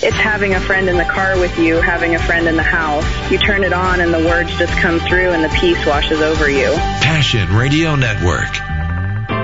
It's having a friend in the car with you, having a friend in the house. You turn it on and the words just come through and the peace washes over you. Passion Radio Network.